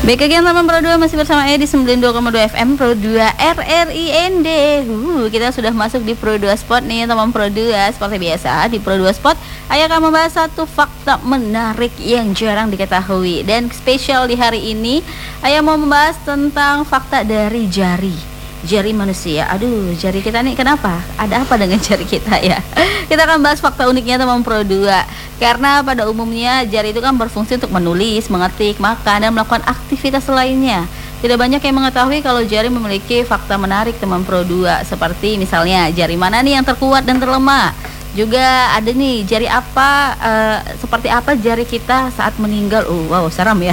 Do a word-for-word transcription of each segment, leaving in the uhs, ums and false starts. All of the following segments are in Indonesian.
Baik lagi teman Pro dua, masih bersama saya di sembilan puluh dua koma dua F M Pro dua R R I N D. Uh, kita sudah masuk di Pro dua Spot nih teman Pro dua. Seperti biasa di Pro dua Spot, Ayah akan membahas satu fakta menarik yang jarang diketahui. Dan spesial di hari ini, Ayah mau membahas tentang fakta dari jari. Jari manusia, aduh jari kita nih kenapa? Ada apa dengan jari kita ya? Kita akan bahas fakta uniknya teman Pro dua. Karena pada umumnya jari itu kan berfungsi untuk menulis, mengetik, makan, dan melakukan aktivitas lainnya. Tidak banyak yang mengetahui kalau jari memiliki fakta menarik teman Pro dua. Seperti misalnya jari mana nih yang terkuat dan terlemah. Juga ada nih jari apa, uh, seperti apa jari kita saat meninggal. Oh wow, seram ya.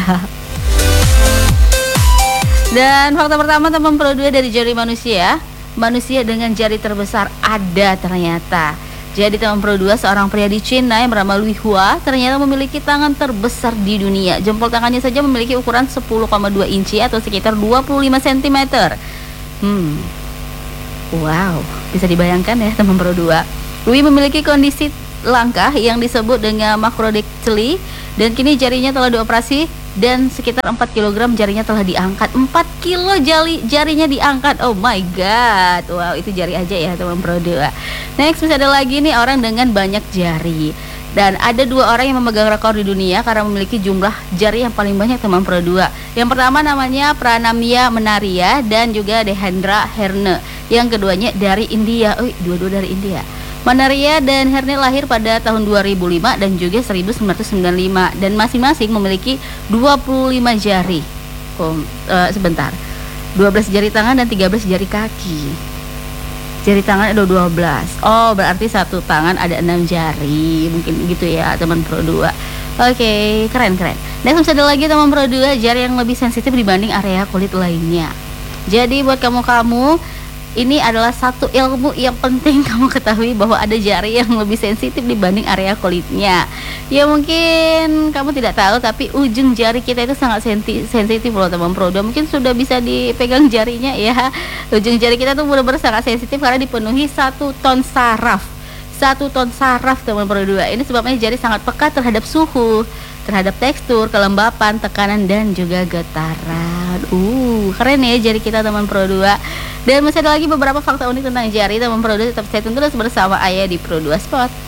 Dan fakta pertama teman Pro dua dari jari manusia. Manusia dengan jari terbesar ada ternyata. Jadi teman Pro dua, seorang pria di Cina yang bernama Lui Hua ternyata memiliki tangan terbesar di dunia. Jempol tangannya saja memiliki ukuran sepuluh koma dua inci atau sekitar dua puluh lima sentimeter. Hmm. Wow, bisa dibayangkan ya teman Pro dua. Lui memiliki kondisi langka yang disebut dengan makrodactyly dan kini jarinya telah dioperasi dan sekitar empat kilogram jarinya telah diangkat. Empat kilo jari jarinya diangkat. Oh my god. Wow, itu jari aja ya teman Pro dua. Next, bisa ada lagi nih orang dengan banyak jari. Dan ada dua orang yang memegang rekor di dunia karena memiliki jumlah jari yang paling banyak teman Pro dua. Yang pertama namanya Pranamia Menaria dan juga Dehendra Herne. Yang keduanya dari India. Oh, dua-dua dari India. Menaria dan Herne lahir pada tahun dua ribu lima dan juga seribu sembilan ratus sembilan puluh lima dan masing-masing memiliki dua puluh lima jari. Oh, uh, sebentar. dua belas jari tangan dan tiga belas jari kaki. Jari tangan ada dua belas. Oh, berarti satu tangan ada enam jari. Mungkin gitu ya, teman Pro dua. Oke, okay, keren-keren. Dan ada lagi teman Pro dua, jari yang lebih sensitif dibanding area kulit lainnya. Jadi buat kamu-kamu, ini adalah satu ilmu yang penting kamu ketahui bahwa ada jari yang lebih sensitif dibanding area kulitnya. Ya mungkin kamu tidak tahu, tapi ujung jari kita itu sangat sensitif loh teman Pro dua. Mungkin sudah bisa dipegang jarinya ya. Ujung jari kita tuh benar-benar sangat sensitif karena dipenuhi satu ton saraf. Satu ton saraf teman Pro dua. Ini sebabnya jari sangat peka terhadap suhu, terhadap tekstur, kelembapan, tekanan, dan juga getaran. Uh, keren ya jari kita teman Pro dua. Dan masih ada lagi beberapa fakta unik tentang jari teman Pro dua. Tetap stay tune terus bersama Ayah di Pro dua Spot.